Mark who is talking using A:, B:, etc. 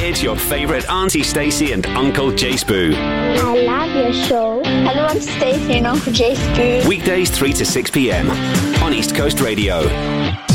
A: It's your favourite Auntie Stacey and Uncle Jay Spoo.
B: I love your show.
C: Hello, I'm Stacey and Uncle Jay Spoo.
A: Weekdays 3 to 6 p.m. on East Coast Radio.